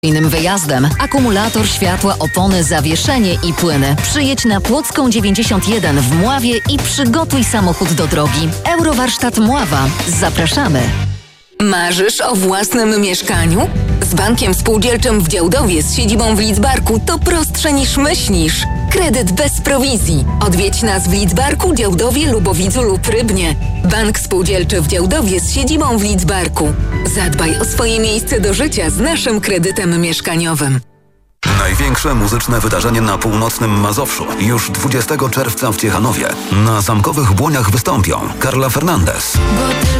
innym wyjazdem. Akumulator, światła, opony, zawieszenie i płyny. Przyjedź na Płocką 91 w Mławie i przygotuj samochód do drogi. Eurowarsztat Mława. Zapraszamy. Marzysz o własnym mieszkaniu? Z Bankiem Spółdzielczym w Działdowie z siedzibą w Lidzbarku to prostsze niż myślisz. Kredyt bez prowizji. Odwiedź nas w Lidzbarku, Działdowie, Lubowidzu lub Rybnie. Bank Spółdzielczy w Działdowie z siedzibą w Lidzbarku. Zadbaj o swoje miejsce do życia z naszym kredytem mieszkaniowym. Największe muzyczne wydarzenie na północnym Mazowszu. Już 20 czerwca w Ciechanowie. Na zamkowych błoniach wystąpią Carla Fernandez,